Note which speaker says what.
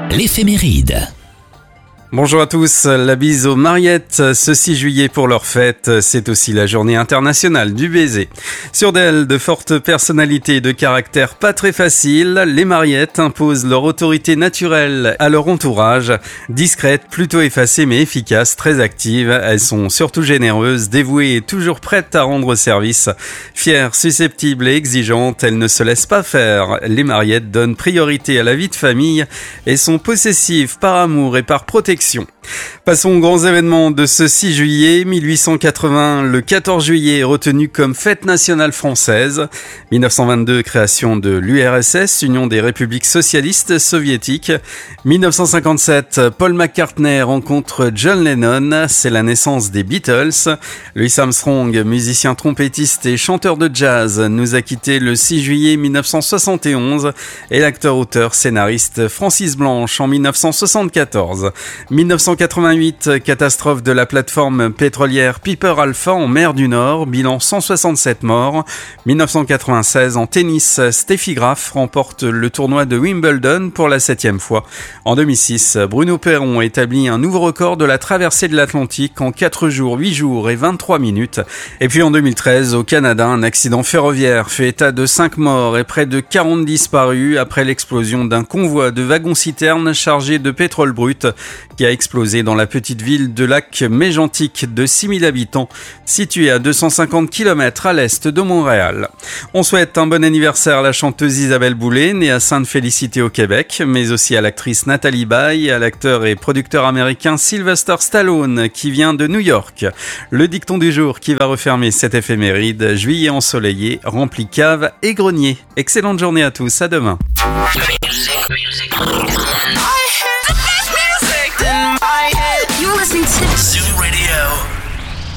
Speaker 1: L'éphéméride.
Speaker 2: Bonjour à tous, la bise aux Mariettes. Ce 6 juillet pour leur fête, c'est aussi la journée internationale du baiser. Sûres d'elles, de fortes personnalités et de caractère pas très facile, les Mariettes imposent leur autorité naturelle à leur entourage. Discrètes, plutôt effacées mais efficaces, très actives, elles sont surtout généreuses, dévouées et toujours prêtes à rendre service. Fières, susceptibles et exigeantes, elles ne se laissent pas faire. Les Mariettes donnent priorité à la vie de famille et sont possessives par amour et par protection. Passons aux grands événements de ce 6 juillet 1880. Le 14 juillet est retenu comme fête nationale française. 1922, création de l'URSS, Union des républiques socialistes soviétiques. 1957, Paul McCartney rencontre John Lennon. C'est la naissance des Beatles. Louis Armstrong, musicien trompettiste et chanteur de jazz, nous a quitté le 6 juillet 1971. Et l'acteur-auteur scénariste Francis Blanche en 1974. 1988, catastrophe de la plateforme pétrolière Piper Alpha en mer du Nord, bilan 167 morts. 1996, en tennis, Steffi Graf remporte le tournoi de Wimbledon pour la 7e fois. En 2006, Bruno Perron établit un nouveau record de la traversée de l'Atlantique en 4 jours, 8 jours et 23 minutes. Et puis en 2013, au Canada, un accident ferroviaire fait état de 5 morts et près de 40 disparus après l'explosion d'un convoi de wagons-citernes chargés de pétrole brut qui a explosé dans la petite ville de Lac-Mégantic de 6000 habitants, située à 250 km à l'est de Montréal. On souhaite un bon anniversaire à la chanteuse Isabelle Boulay, née à Sainte-Félicité au Québec, mais aussi à l'actrice Nathalie Baye, à l'acteur et producteur américain Sylvester Stallone, qui vient de New York. Le dicton du jour qui va refermer cette éphéméride, juillet ensoleillé, rempli cave et grenier. Excellente journée à tous, à demain.
Speaker 3: You're listening to Zoo Radio.